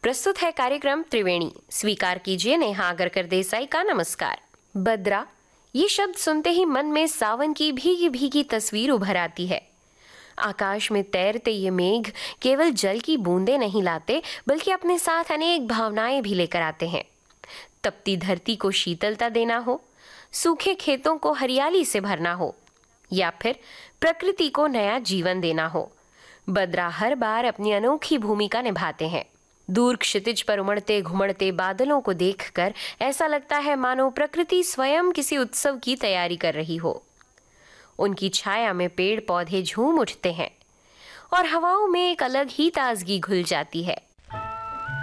प्रस्तुत है कार्यक्रम त्रिवेणी। स्वीकार कीजिए नेहा आगरकर देसाई का नमस्कार। बद्रा, ये शब्द सुनते ही मन में सावन की भीगी भीगी तस्वीर उभर आती है। आकाश में तैरते ये मेघ केवल जल की बूंदें नहीं लाते, बल्कि अपने साथ अनेक भावनाएं भी लेकर आते हैं। तपती धरती को शीतलता देना हो, सूखे खेतों को हरियाली से भरना हो, या फिर प्रकृति को नया जीवन देना हो, बद्रा हर बार अपनी अनोखी भूमिका निभाते हैं। दूर क्षितिज पर उमड़ते घुमड़ते बादलों को देखकर ऐसा लगता है मानो प्रकृति स्वयं किसी उत्सव की तैयारी कर रही हो। उनकी छाया में पेड़ पौधे झूम उठते हैं और हवाओं में एक अलग ही ताजगी घुल जाती है।